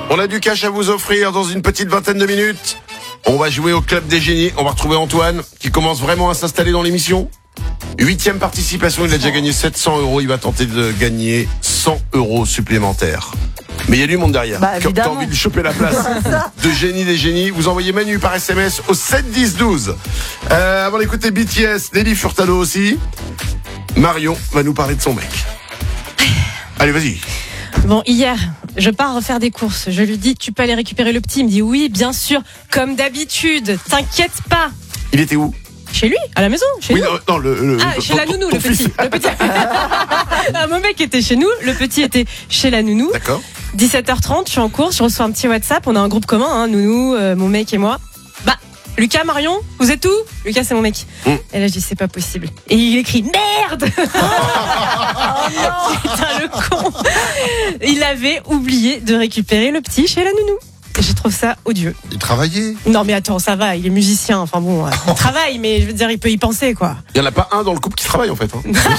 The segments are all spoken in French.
On a du cash à vous offrir dans une petite vingtaine de minutes. On va jouer au Club des Génies. On va retrouver Antoine qui commence vraiment à s'installer dans l'émission. 8e participation, il a déjà gagné 700 €. Il va tenter de gagner 100 € supplémentaires. Mais il y a du monde derrière. T'as envie de choper la place de Génie des Génies. Vous envoyez Manu par SMS au 7 10 12. Avant d'écouter BTS, Nelly Furtado aussi. Marion va nous parler de son mec. Allez, vas-y. Bon, hier, je pars refaire des courses. Je lui dis, tu peux aller récupérer le petit. Il me dit, oui, bien sûr, comme d'habitude. T'inquiète pas. Il était où? Chez lui, à la maison, chez nous. Non, chez la nounou, le petit. Mon mec était chez nous, le petit était chez la nounou. D'accord. 17h30, je suis en course, je reçois un petit WhatsApp. On a un groupe commun, nounou, mon mec et moi. Lucas, Marion, vous êtes où? Lucas, c'est mon mec. Et là, je dis, c'est pas possible. Et il écrit, merde! Oh non! Putain, le con! Il avait oublié de récupérer le petit chez la nounou. Et je trouve ça odieux. Il travaillait? Non, mais attends, ça va, il est musicien. Enfin bon, il travaille, mais je veux dire, il peut y penser, quoi. Il n'y en a pas un dans le couple qui travaille, en fait.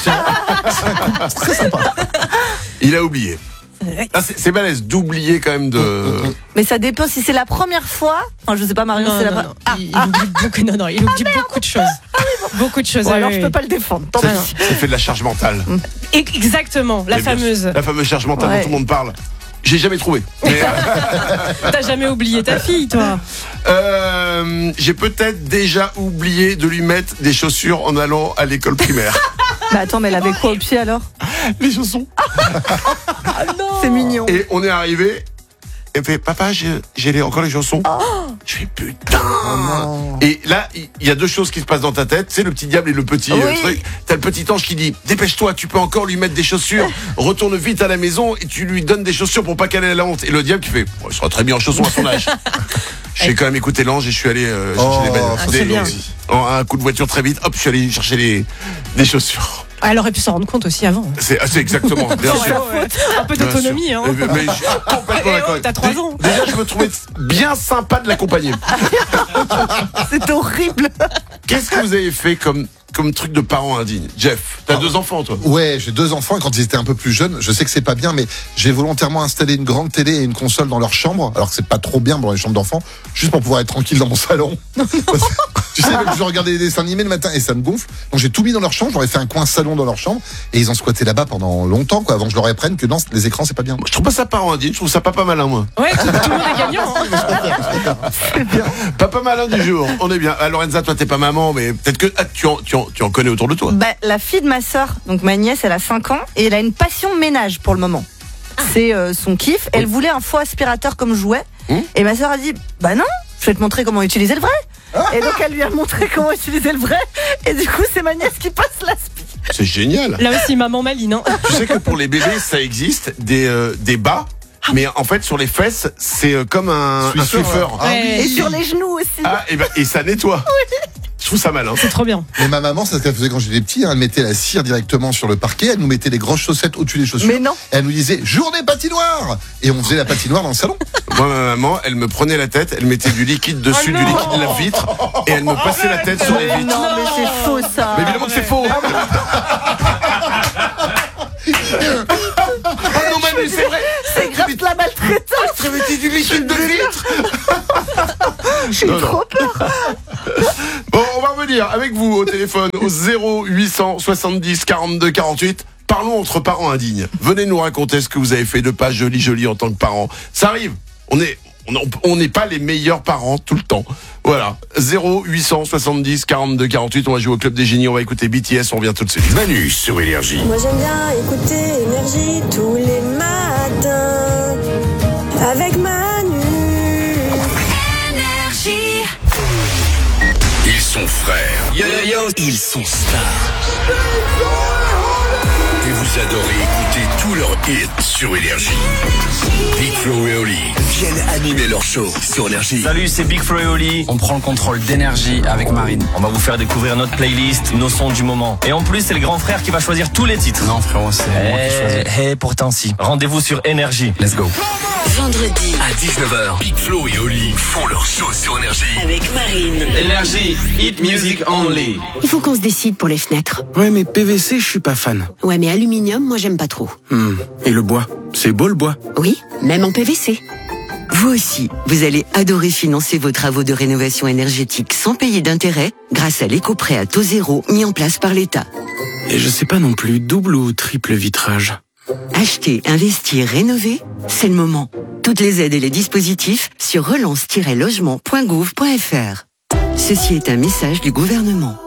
C'est très sympa. Il a oublié. C'est balèze d'oublier quand même de. Mais ça dépend si c'est la première fois. Enfin, je sais pas, Marion, c'est la première. Il oublie beaucoup de choses. Beaucoup de choses. Bon, alors je peux pas le défendre. Ça fait de la charge mentale. Exactement, la fameuse charge mentale dont tout le monde parle. J'ai jamais trouvé. Mais T'as jamais oublié ta fille, toi? J'ai peut-être déjà oublié de lui mettre des chaussures en allant à l'école primaire. Bah attends, mais elle avait quoi au pied alors? Les chaussons. Ah non. C'est mignon. Et on est arrivé. Elle fait, papa, j'ai encore les chaussons. Je fais, putain. Et là, il y a deux choses qui se passent dans ta tête. C'est le petit diable et le petit truc. T'as le petit ange qui dit, dépêche-toi, tu peux encore lui mettre des chaussures. Retourne vite à la maison et tu lui donnes des chaussures pour pas qu'elle ait la honte. Et le diable qui fait, il sera très bien en chaussons à son âge. J'ai quand même écouté l'ange et je suis allé chercher un coup de voiture très vite. Hop, je suis allé chercher des chaussures. Elle aurait pu s'en rendre compte aussi avant. C'est exactement. Bien sûr. Un peu d'autonomie, hein. Mais je suis complètement d'accord. T'as 3 ans. Déjà, je me trouvais bien sympa de l'accompagner. C'est horrible. Qu'est-ce que vous avez fait comme truc de parents indignes? Jeff, t'as 2 enfants, toi? Ouais, j'ai 2 enfants et quand ils étaient un peu plus jeunes, je sais que c'est pas bien, mais j'ai volontairement installé une grande télé et une console dans leur chambre, alors que c'est pas trop bien dans les chambres d'enfants, juste pour pouvoir être tranquille dans mon salon. Tu sais, même je regardais des dessins animés le matin et ça me gonfle. Donc j'ai tout mis dans leur chambre, j'aurais fait un coin salon dans leur chambre et ils ont squatté là-bas pendant longtemps, quoi, avant que je leur apprenne que non, les écrans c'est pas bien. Moi, je trouve pas ça parent indigne, je trouve ça papa malin, moi. Ouais, tout le monde est gagnant. C'est bien. Papa malin du jour, on est bien. Lorenza, toi t'es pas maman, mais peut-être que tu en connais autour de toi. Bah, la fille de ma sœur, donc ma nièce, elle a 5 ans et elle a une passion ménage pour le moment. C'est son kiff. Elle voulait un faux aspirateur comme jouet. Et ma sœur a dit, bah non, je vais te montrer comment utiliser le vrai. Et donc elle lui a montré comment utiliser le vrai. Et du coup, c'est ma nièce qui passe l'aspi. C'est génial. Là aussi, maman maline, hein. Tu sais que pour les bébés, ça existe des bas. Mais en fait, sur les fesses, c'est comme un Swiffer. Ouais. Et sur les genoux aussi. Et ça nettoie. Oui. Je trouve ça malin. C'est trop bien. Mais ma maman, c'est ce qu'elle faisait quand j'étais petit, elle mettait la cire directement sur le parquet, elle nous mettait des grosses chaussettes au-dessus des chaussures. Mais non. Et elle nous disait, journée patinoire! Et on faisait la patinoire dans le salon. Moi, ma maman, elle me prenait la tête, elle mettait du liquide dessus, du liquide de la vitre, et elle me passait la tête sur les vitres. Non, mais c'est faux ça. Mais évidemment que c'est faux. Non, Manu, c'est vrai. C'est grave de la maltraitance. Tu mettais du liquide de vitre. J'ai trop peur. Bon, on va revenir avec vous au téléphone au 0800 70 42 48. Parlons entre parents indignes. Venez nous raconter ce que vous avez fait de pas joli en tant que parent. Ça arrive. On n'est pas les meilleurs parents tout le temps. Voilà. 0800 70 42 48. On va jouer au Club des Génies. On va écouter BTS. On revient tout de suite. Manu sur Énergie. Moi j'aime bien écouter Énergie tous les matins avec Manu. Énergie. Ils sont frères. Ils sont stars. Et vous adorez écouter tous leurs hits sur Énergie. Big Flo et Oli viennent animer leur show sur Énergie. Salut, c'est Big Flo et Oli. On prend le contrôle d'Énergie avec Marine. On va vous faire découvrir notre playlist, nos sons du moment. Et en plus, c'est le grand frère qui va choisir tous les titres. Non, frérot, c'est moi qui choisis. Pourtant si. Rendez-vous sur Énergie. Let's go. Vendredi À 19h, Big Flo et Oli font leur show sur Énergie. avec Marine. Énergie, hit music only. Il faut qu'on se décide pour les fenêtres. Ouais, mais PVC, je suis pas fan. Ouais, mais aluminium, moi j'aime pas trop. Et le bois? C'est beau le bois? Oui, même en PVC. Vous aussi, vous allez adorer financer vos travaux de rénovation énergétique sans payer d'intérêt grâce à l'éco-prêt à taux zéro mis en place par l'État. Et je sais pas non plus, double ou triple vitrage. Acheter, investir, rénover, c'est le moment. Toutes les aides et les dispositifs sur relance-logement.gouv.fr. Ceci est un message du gouvernement.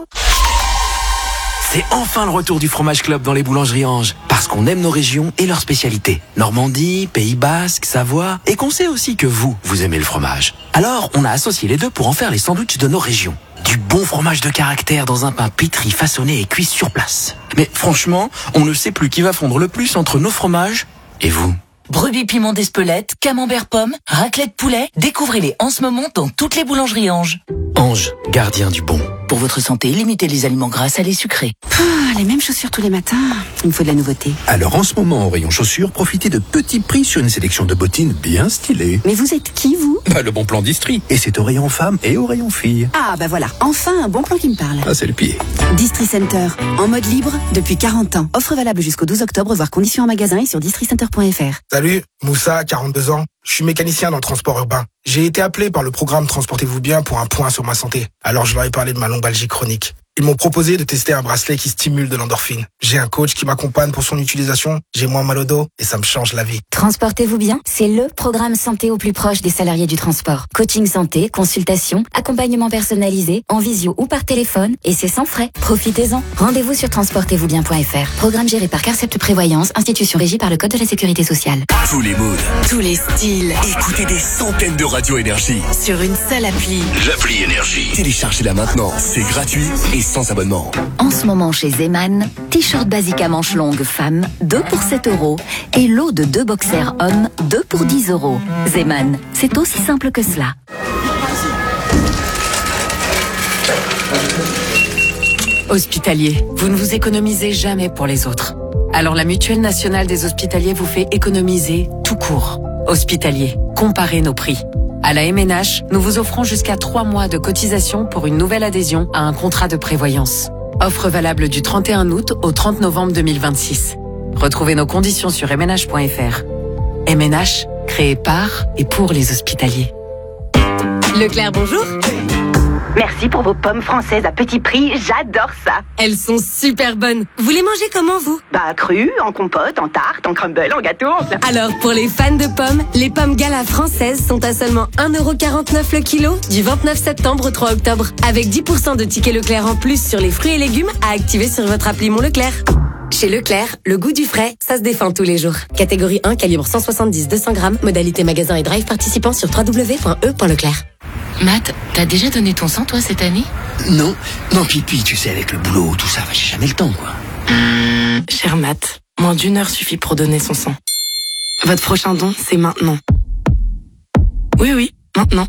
C'est enfin le retour du fromage club dans les boulangeries Ange. Parce qu'on aime nos régions et leurs spécialités. Normandie, Pays Basque, Savoie. Et qu'on sait aussi que vous aimez le fromage. Alors, on a associé les deux pour en faire les sandwichs de nos régions. Du bon fromage de caractère dans un pain pétri, façonné et cuit sur place. Mais franchement, on ne sait plus qui va fondre le plus entre nos fromages et vous. Brebis piment d'Espelette, camembert pomme, raclette poulet. Découvrez-les en ce moment dans toutes les boulangeries Ange. Ange, gardien du bon. Pour votre santé, limitez les aliments gras, salés, sucrés. Les mêmes chaussures tous les matins. Il me faut de la nouveauté. Alors en ce moment, au rayon chaussures, profitez de petits prix sur une sélection de bottines bien stylées. Mais vous êtes qui, vous? Le bon plan d'Istrie. Et c'est au rayon femmes et au rayon filles. Ah, bah voilà. Enfin, un bon plan qui me parle. Ah, c'est le pied. Distri Center. En mode libre depuis 40 ans. Offre valable jusqu'au 12 octobre, voire conditions en magasin et sur districenter.fr. Salut, Moussa, 42 ans. Je suis mécanicien dans le transport urbain. J'ai été appelé par le programme Transportez-vous bien pour un point sur ma santé. Alors je leur ai parlé de ma lombalgie chronique. Ils m'ont proposé de tester un bracelet qui stimule de l'endorphine. J'ai un coach qui m'accompagne pour son utilisation. J'ai moins mal au dos et ça me change la vie. Transportez-vous bien, c'est le programme santé au plus proche des salariés du transport. Coaching santé, consultation, accompagnement personnalisé, en visio ou par téléphone, et c'est sans frais. Profitez-en. Rendez-vous sur transportez-vous-bien.fr. Programme géré par Carcept Prévoyance, institution régie par le Code de la Sécurité sociale. Tous les moods, tous les styles. Écoutez des centaines de radios Énergie sur une seule appli. L'appli Énergie. Téléchargez-la maintenant. C'est gratuit et sans abonnement. En ce moment chez Zeman, t-shirt basique à manches longues femmes, 2 pour 7 € et lot de 2 boxers hommes, 2 pour 10 €. Zeman, c'est aussi simple que cela. Hospitalier, vous ne vous économisez jamais pour les autres. Alors la Mutuelle Nationale des Hospitaliers vous fait économiser tout court. Hospitalier, comparez nos prix. À la MNH, nous vous offrons jusqu'à 3 mois de cotisation pour une nouvelle adhésion à un contrat de prévoyance. Offre valable du 31 août au 30 novembre 2026. Retrouvez nos conditions sur mnh.fr. MNH, créé par et pour les hospitaliers. Leclerc, bonjour. Merci pour vos pommes françaises à petit prix, j'adore ça. Elles sont super bonnes. Vous les mangez comment, vous? Crues, en compote, en tarte, en crumble, en gâteau, en plein. Alors, pour les fans de pommes, les pommes Gala françaises sont à seulement 1,49 € le kilo du 29 septembre au 3 octobre. Avec 10% de tickets Leclerc en plus sur les fruits et légumes à activer sur votre appli Mon Leclerc. Chez Leclerc, le goût du frais, ça se défend tous les jours. Catégorie 1, calibre 170-200 grammes, modalité magasin et drive participant sur www.e.leclerc. Matt, t'as déjà donné ton sang, toi, cette année? Non, puis tu sais, avec le boulot, tout ça, j'ai jamais le temps, quoi. Cher Matt, moins d'1 heure suffit pour donner son sang. Votre prochain don, c'est maintenant. Oui, maintenant.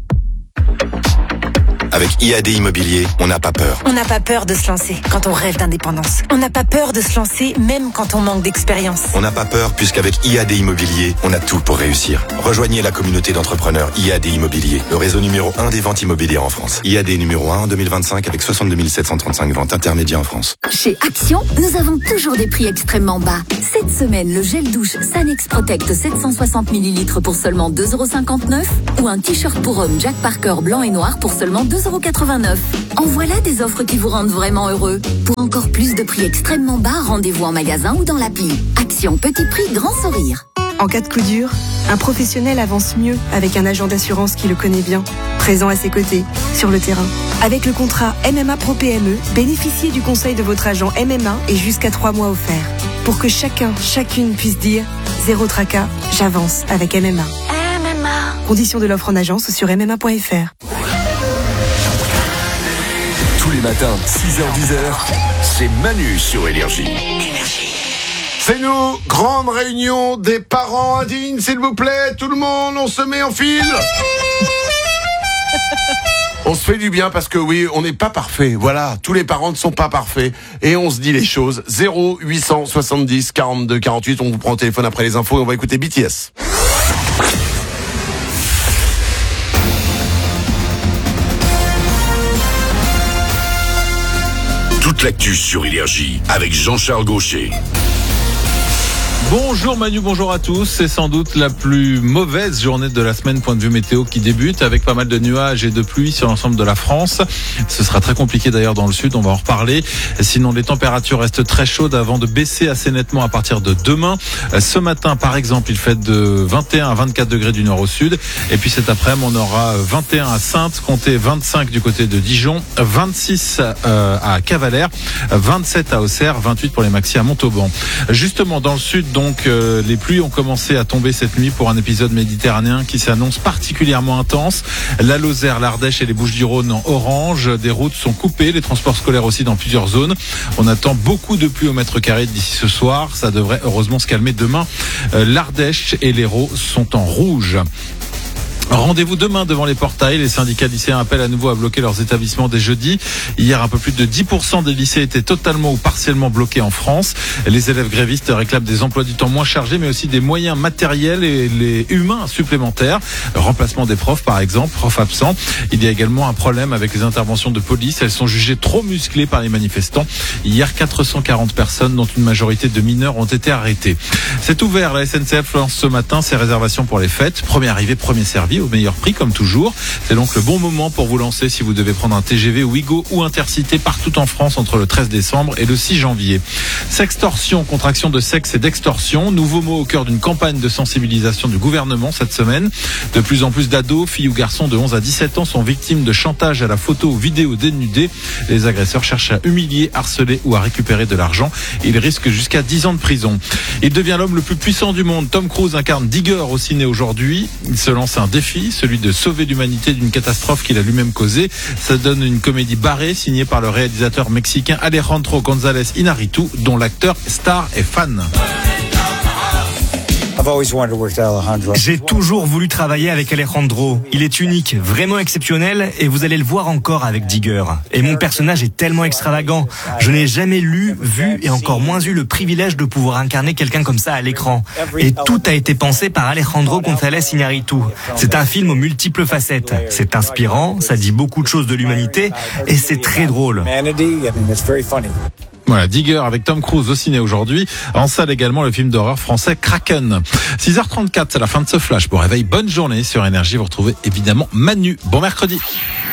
Avec IAD Immobilier, on n'a pas peur. On n'a pas peur de se lancer quand on rêve d'indépendance. On n'a pas peur de se lancer même quand on manque d'expérience. On n'a pas peur puisqu'avec IAD Immobilier, on a tout pour réussir. Rejoignez la communauté d'entrepreneurs IAD Immobilier, le réseau numéro 1 des ventes immobilières en France. IAD numéro 1 en 2025 avec 62 735 ventes intermédiaires en France. Chez Action, nous avons toujours des prix extrêmement bas. Cette semaine, le gel douche Sanex Protect 760 ml pour seulement 2,59 € ou un t-shirt pour homme Jack Parker blanc et noir pour seulement 2,89 €. En voilà des offres qui vous rendent vraiment heureux. Pour encore plus de prix extrêmement bas, rendez-vous en magasin ou dans l'appli. Action petit prix, grand sourire. En cas de coup dur, un professionnel avance mieux avec un agent d'assurance qui le connaît bien, présent à ses côtés, sur le terrain. Avec le contrat MMA Pro PME, bénéficiez du conseil de votre agent MMA et jusqu'à 3 mois offerts. Pour que chacune puisse dire « Zéro tracas, j'avance avec MMA ». Conditions de l'offre en agence sur MMA.fr. Tous les matins, 6h-10h, c'est Manu sur Énergie. C'est nous, grande réunion des parents indignes, s'il vous plaît, tout le monde, on se met en file. On se fait du bien parce que oui, on n'est pas parfait. Voilà, tous les parents ne sont pas parfaits et on se dit les choses. 0870 42 48, on vous prend au téléphone après les infos et on va écouter BTS. Toute l'actu sur Énergie avec Jean-Charles Gaucher. Bonjour Manu, bonjour à tous. C'est sans doute la plus mauvaise journée de la semaine, point de vue météo qui débute, avec pas mal de nuages et de pluie sur l'ensemble de la France. Ce sera très compliqué d'ailleurs dans le sud, on va en reparler. Sinon, les températures restent très chaudes avant de baisser assez nettement à partir de demain. Ce matin, par exemple, il fait de 21 à 24 degrés du nord au sud. Et puis cet après-midi, on aura 21 à Saintes, comptez 25 du côté de Dijon, 26 à Cavalère, 27 à Auxerre, 28 pour les maxi à Montauban. Justement, dans le sud, donc, les pluies ont commencé à tomber cette nuit pour un épisode méditerranéen qui s'annonce particulièrement intense. La Lozère, l'Ardèche et les Bouches-du-Rhône en orange. Des routes sont coupées, les transports scolaires aussi dans plusieurs zones. On attend beaucoup de pluie au mètre carré d'ici ce soir. Ça devrait heureusement se calmer demain. L'Ardèche et l'Hérault sont en rouge. Rendez-vous demain devant les portails. Les syndicats lycéens appellent à nouveau à bloquer leurs établissements dès jeudi. Hier, un peu plus de 10% des lycées étaient totalement ou partiellement bloqués en France. Les élèves grévistes réclament des emplois du temps moins chargés, mais aussi des moyens matériels et les humains supplémentaires. Le remplacement des profs, par exemple, profs absents. Il y a également un problème avec les interventions de police. Elles sont jugées trop musclées par les manifestants. Hier, 440 personnes, dont une majorité de mineurs, ont été arrêtées. C'est ouvert. La SNCF lance ce matin ses réservations pour les fêtes. Premier arrivé, premier servi, au meilleur prix comme toujours. C'est donc le bon moment pour vous lancer si vous devez prendre un TGV, Ouigo ou Intercité partout en France entre le 13 décembre et le 6 janvier. Sextorsion, contraction de sexe et d'extorsion, nouveau mot au cœur d'une campagne de sensibilisation du gouvernement cette semaine. De plus en plus d'ados, filles ou garçons de 11 à 17 ans sont victimes de chantage à la photo ou vidéo dénudée. Les agresseurs cherchent à humilier, harceler ou à récupérer de l'argent. Ils risquent jusqu'à 10 ans de prison. Il devient l'homme le plus puissant du monde. Tom Cruise incarne Digger au ciné aujourd'hui. Il se lance un défi, celui de sauver l'humanité d'une catastrophe qu'il a lui-même causée. Ça donne une comédie barrée signée par le réalisateur mexicain Alejandro González Iñárritu, dont l'acteur star est fan. J'ai toujours voulu travailler avec Alejandro. Il est unique, vraiment exceptionnel, et vous allez le voir encore avec Digger. Et mon personnage est tellement extravagant. Je n'ai jamais lu, vu et encore moins eu le privilège de pouvoir incarner quelqu'un comme ça à l'écran. Et tout a été pensé par Alejandro González Iñárritu. C'est un film aux multiples facettes. C'est inspirant, ça dit beaucoup de choses de l'humanité, et c'est très drôle. Voilà, Digger avec Tom Cruise au ciné aujourd'hui. En salle également le film d'horreur français Kraken. 6h34, c'est la fin de ce flash. Bon réveil, bonne journée sur Énergie. Vous retrouvez évidemment Manu. Bon mercredi.